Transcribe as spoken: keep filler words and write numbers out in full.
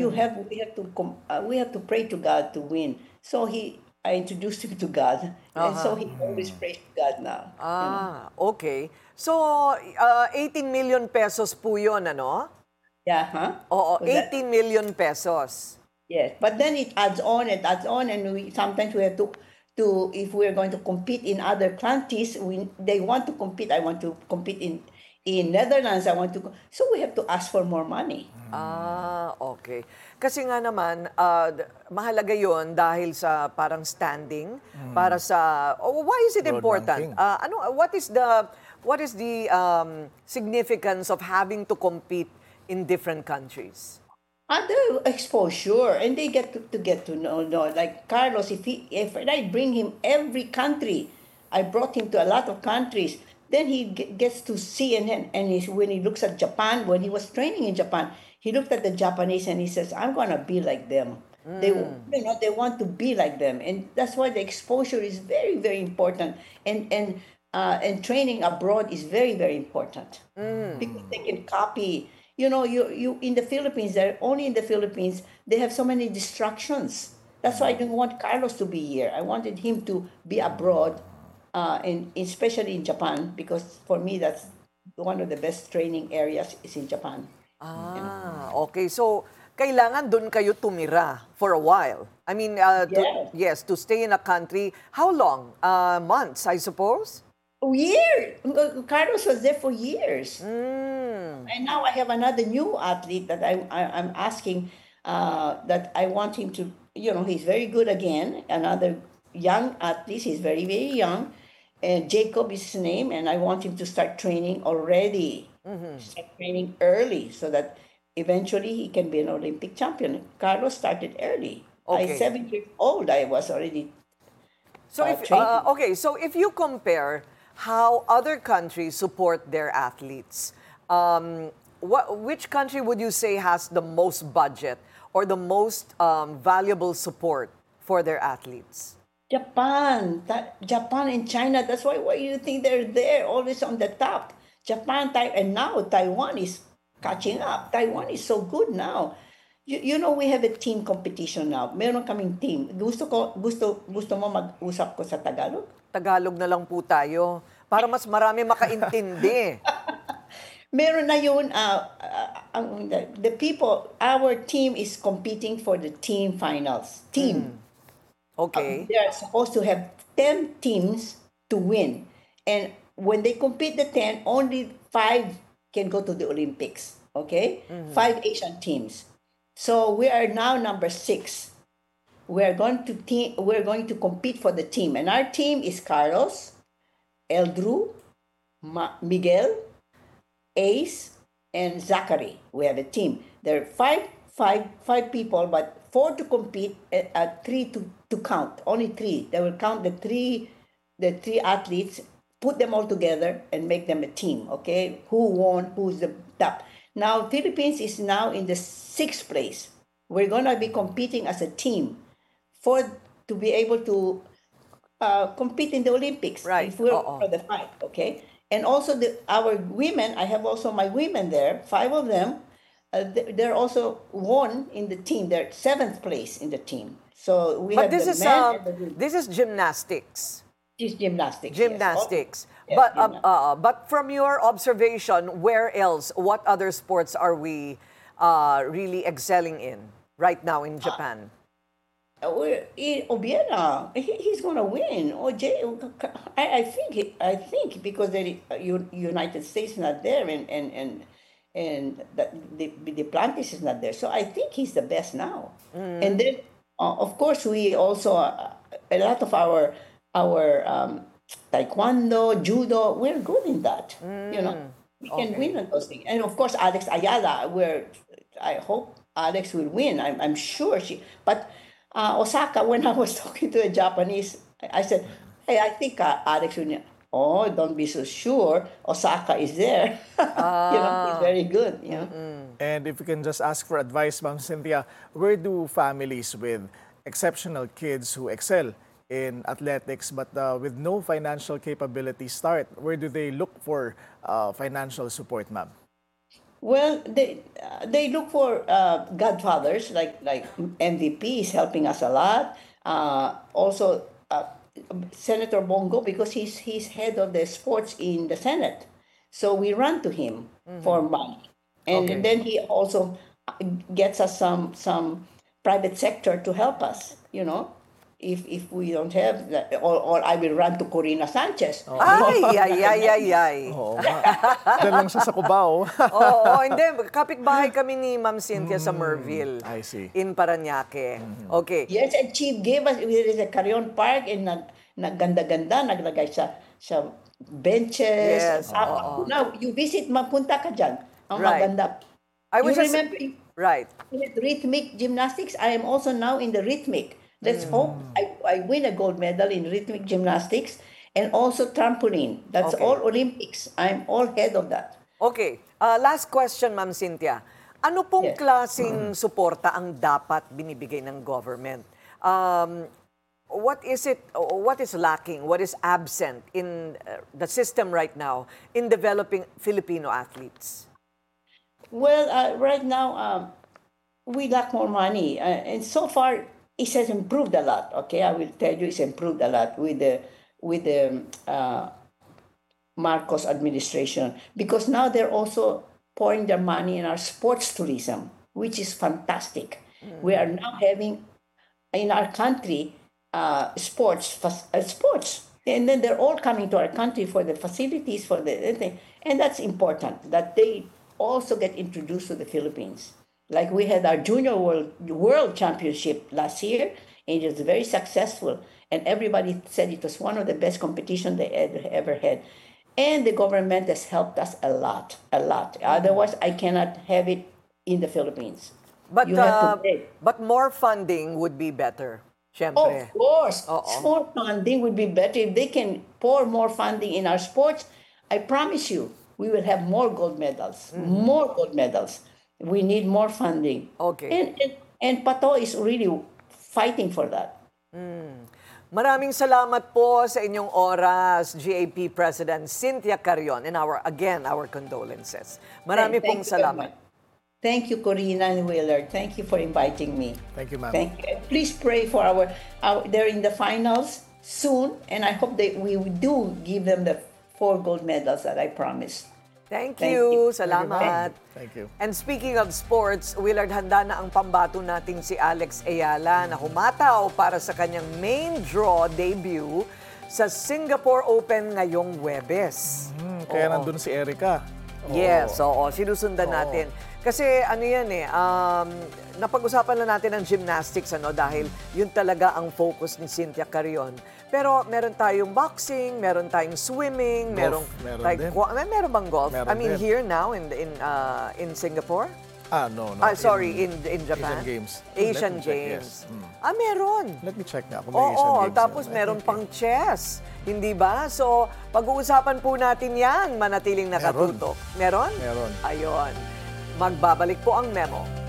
you have we have to com- uh, we have to pray to God to win. So he I introduced him to God, and so Uh-huh. he always prays to God now. You know. Ah, okay. So, uh, eighteen million pesos po yun, ano? Yeah, huh? Oo, So that eighteen million pesos. yes, but then it adds on and adds on, and we sometimes we have to to if we're going to compete in other countries, we they want to compete. I want to compete in in Netherlands. I want to, co- so we have to ask for more money. Ah, okay. Kasi nga naman, ah, d- mahalaga yon dahil sa parang standing para sa oh, why is it Road important? ranking. Ah, ano what is the what is the um, significance of having to compete in different countries? Other exposure, and they get to, to get to know, know like Carlos. If he if I bring him every country, I brought him to a lot of countries, then he ge- gets to see, and then and he's, when he looks at Japan, when he was training in Japan, he looked at the Japanese and he says, I'm gonna be like them. They you know they want to be like them, and that's why the exposure is very very important, and and uh, and training abroad is very very important because they can copy. You know, you you in the Philippines, they're only in the Philippines, they have so many distractions. That's why I didn't want Carlos to be here. I wanted him to be abroad, uh, and especially in Japan, because for me that's one of the best training areas is in Japan. You know. Ah, okay. So, kailangan doon kayo tumira for a while. I mean, uh, to, Yeah. yes, to stay in a country. How long? Uh, months, I suppose? Years. Carlos was there for years. Mm. And now I have another new athlete that I, I I'm asking, uh, that I want him to, you know, he's very good again. Another young athlete, he's very very young, and Jacob is his name, and I want him to start training already, start training early, so that eventually he can be an Olympic champion. Carlos started early. I Okay. seven years old. I was already So uh, if uh, training. okay, so if you compare how other countries support their athletes, um, what which country would you say has the most budget or the most um, valuable support for their athletes? Japan, that Japan and China. That's why why you think they're there, always on the top. Japan, Tai, and now Taiwan is catching up. Taiwan is so good now. You, you know, we have a team competition now. Meron kaming team. Gusto ko gusto gusto mo mag-usap ko sa Tagalog? Tagalog na lang po tayo para mas marami makaintindi. Meron na yun, uh, uh, ang- the, the people, our team is competing for the team finals. Team. Uh, Okay. they are supposed to have ten teams to win. And when they compete the ten, only five can go to the Olympics. Okay? Five Asian teams. So we are now number six. We are going to team we're going to compete for the team. And our team is Carlos, Eldrew, Ma- Miguel, Ace, and Zachary. We have a team. There are five, five, five people, but four to compete, uh, uh, three to, to count. Only three. They will count the three, the three athletes, put them all together, and make them a team. Okay, who won? Who's the top? Now Philippines is now in the sixth place. We're gonna be competing as a team for to be able to uh, compete in the Olympics Right. if we're Oo. for the fight, okay? And also the our women, I have also my women there, five of them. Uh, they- they're also won in the team. They're seventh place in the team. So we But have this the is men um and the women. this is gymnastics. This gymnastics, yes. All, Gymnastics. yes, But um, gymnastics. uh, but from your observation, where else? What other sports are we uh, really excelling in right now in Japan? Uh, we're in Obiera. He, he's gonna win. O J, I, I think he- I think because the uh, U- United States is not there, and and and and the the, the Plantis is not there. So I think he's the best now. And then uh, of course we also uh, a lot of our our um, taekwondo, judo. We're good in that. You know, we can Okay. win on those things. And of course Alex Ayala. Where I hope Alex will win. I'm I'm sure she. But uh, Osaka, when I was talking to a Japanese, I I said, "Hey, I think uh, Alex will." win." Oh, don't be so sure. Osaka is there. You know, he's Ah, very good. You know. And if you can just ask for advice, Ma'am Cynthia, where do families with exceptional kids who excel in athletics but uh, with no financial capability start? Where do they look for uh, financial support, ma'am? Well, they uh, they look for uh, godfathers like like M V P is helping us a lot. Uh, also, uh, Senator Bongo because he's he's head of the sports in the Senate, so we run to him for money, and Okay. then he also gets us some some private sector to help us. You know, if if we don't have that, or, or I will run to Corina Sanchez. Ay, ay, ay, ay, ay. Oo nga. Diyan lang siya sa Cubao. Oo, hindi. Kapitbahay kami ni Ma'am Cynthia sa Merville. I see. In Parañaque. Okay. Yes, and Chief gave us, there is a Carrion Park and nag, nagganda-ganda, naglagay sa, sa benches. Yes, Ah, oo. now, you visit, mapunta ka dyan. Ang Right. maganda. I was you just- remember, Right. with rhythmic gymnastics, I am also now in the rhythmic. Let's hope I, I win a gold medal in rhythmic gymnastics and also trampoline. That's Okay. all Olympics. I'm all head of that. Okay. Uh, last question, Ma'am Cynthia. Ano pong Yes. klaseng suporta ang dapat binibigay ng government? Um, what is it, what is lacking, what is absent in uh, the system right now in developing Filipino athletes? Well, uh, right now, um, we lack more money. Uh, and so far, it has improved a lot. Okay, I will tell you, it's improved a lot with the with the uh, Marcos administration because now they're also pouring their money in our sports tourism, which is fantastic. We are now having in our country uh, sports fac- uh, sports, and then they're all coming to our country for the facilities for the everything, and that's important that they also get introduced to the Philippines. Like we had our junior world world championship last year, and it was very successful, and everybody said it was one of the best competition they ever, ever had. And the government has helped us a lot, a lot. Otherwise, I cannot have it in the Philippines. But, You have to uh, pay. but more funding would be better, Of syempre. course, Oo. more funding would be better if they can pour more funding in our sports. I promise you, we will have more gold medals, more gold medals. We need more funding. Okay. And, and and Pato is really fighting for that. Maraming salamat po sa inyong oras, G A P President Cynthia Carrion, and our, again, our condolences. Marami Thank pong you very salamat. much. Thank you, Corina and Willard. Thank you for inviting me. Thank you, ma'am. Thank you. Please pray for our, our. They're in the finals soon, and I hope that we do give them the four gold medals that I promised. Thank Thank you. you. Salamat. Thank you. And speaking of sports, Willard, handa na ang pambato nating si Alex Ayala na humataw para sa kanyang main draw debut sa Singapore Open ngayong Huwebes. Hmm, kaya Oo. nandun si Erica. Oo. Yes, oo. Sinusundan natin. Kasi ano yan eh, um, napag-usapan na natin ang gymnastics ano, dahil yun talaga ang focus ni Cynthia Carrion. Pero meron tayong boxing, meron tayong swimming, merong Golf, meron taekwo- may meron bang golf? Meron I mean din. here now in in uh, in Singapore? Ah, no, no. Ah, sorry, in in Japan. Asian Games. Asian Let me check, Games. yes. Mm. Ah, meron. Let me check nga kung may Oo, Asian Games. tapos na. meron pang chess. Hindi ba? So, pag-uusapan po natin yan, manatiling nakatutok. Meron? Meron. Ayon. Magbabalik po ang memo.